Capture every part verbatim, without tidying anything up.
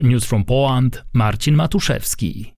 News from Poland, Marcin Matuszewski.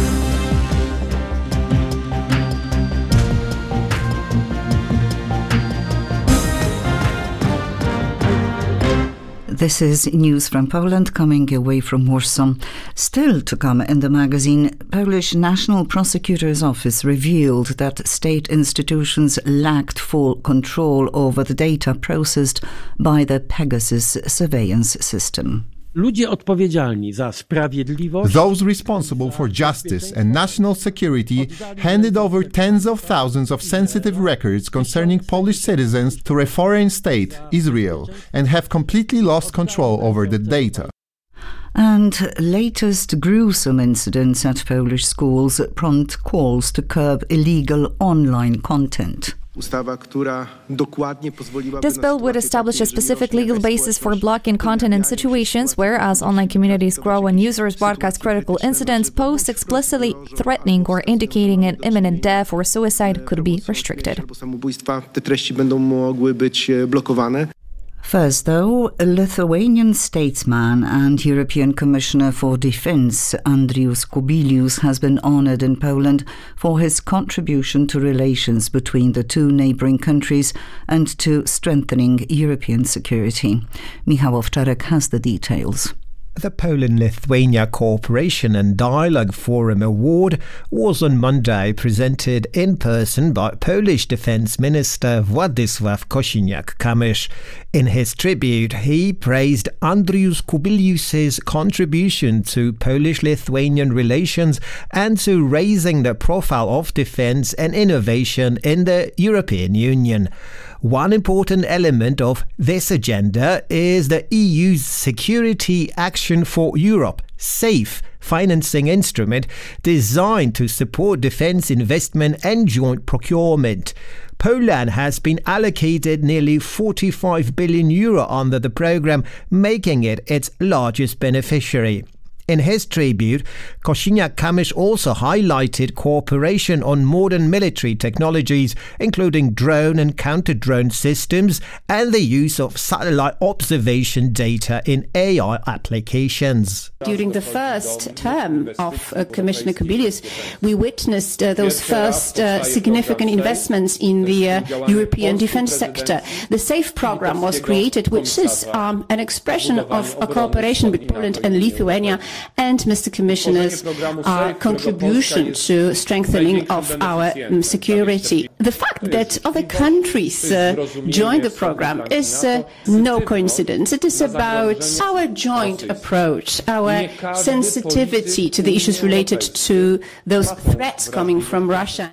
This is News from Poland, coming away from Warsaw. Still to come in the magazine, Polish National Prosecutor's Office revealed that state institutions lacked full control over the data processed by the Pegasus surveillance system. Ludzie odpowiedzialni za sprawiedliwość, those responsible for justice and national security handed over tens of thousands of sensitive records concerning Polish citizens to a foreign state, Israel, and have completely lost control over the data. And latest gruesome incidents at Polish schools prompt calls to curb illegal online content. This bill would establish a specific legal basis for blocking content in situations where, as online communities grow and users broadcast critical incidents, posts explicitly threatening or indicating an imminent death or suicide could be restricted. First, though, a Lithuanian statesman and European Commissioner for Defence, Andrius Kubilius, has been honoured in Poland for his contribution to relations between the two neighbouring countries and to strengthening European security. Michał Owczarek has the details. The Poland-Lithuania Cooperation and Dialogue Forum Award was on Monday presented in person by Polish Defence Minister Władysław Kosiniak-Kamysz. In his tribute, he praised Andrius Kubilius's contribution to Polish-Lithuanian relations and to raising the profile of defence and innovation in the European Union. One important element of this agenda is the E U's Security Action for Europe, SAFE, financing instrument designed to support defence investment and joint procurement. Poland has been allocated nearly forty-five billion euro under the programme, making it its largest beneficiary. In his tribute, Kosiniak-Kamysz also highlighted cooperation on modern military technologies, including drone and counter-drone systems and the use of satellite observation data in A I applications. During the first term of uh, Commissioner Kubilius, we witnessed uh, those first uh, significant investments in the uh, European defence sector. The SAFE programme was created, which is um, an expression of a cooperation with Poland and Lithuania, and Mister Commissioner's uh, contribution to strengthening of our um, security. The fact that other countries uh, joined the programme is uh, no coincidence. It is about our joint approach, our sensitivity to the issues related to those threats coming from Russia.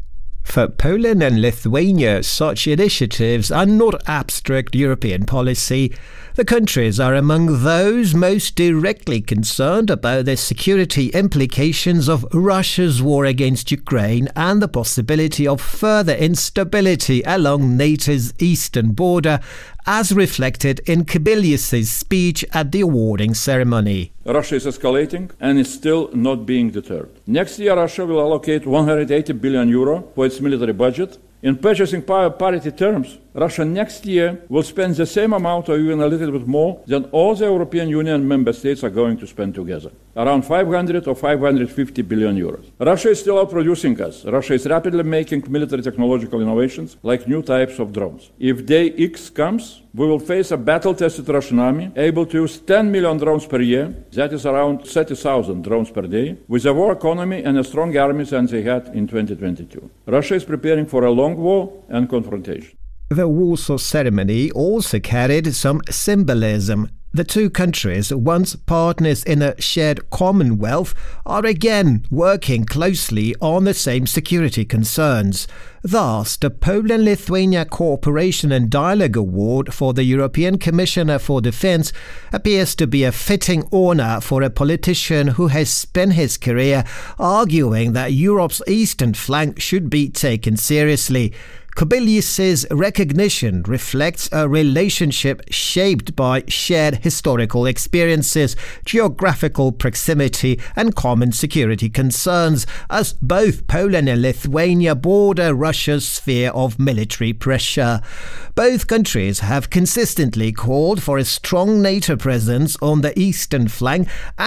For Poland and Lithuania, such initiatives are not abstract European policy. The countries are among those most directly concerned about the security implications of Russia's war against Ukraine and the possibility of further instability along NATO's eastern border, as reflected in Kubilius's speech at the awarding ceremony. Russia is escalating and is still not being deterred. Next year, Russia will allocate one hundred eighty billion euro for its military budget. In purchasing power parity terms, Russia next year will spend the same amount or even a little bit more than all the European Union member states are going to spend together, around five hundred or five hundred fifty billion euros. Russia is still outproducing us. Russia is rapidly making military technological innovations like new types of drones. If day X comes, we will face a battle-tested Russian army able to use ten million drones per year, that is around thirty thousand drones per day, with a war economy and a strong army than they had in twenty twenty-two. Russia is preparing for a long war and confrontation. The Warsaw ceremony also carried some symbolism. The two countries, once partners in a shared commonwealth, are again working closely on the same security concerns. Thus, the Poland-Lithuania Cooperation and Dialogue Award for the European Commissioner for Defence appears to be a fitting honour for a politician who has spent his career arguing that Europe's eastern flank should be taken seriously. Kubilius's recognition reflects a relationship shaped by shared historical experiences, geographical proximity and common security concerns, as both Poland and Lithuania border Russia's sphere of military pressure. Both countries have consistently called for a strong NATO presence on the eastern flank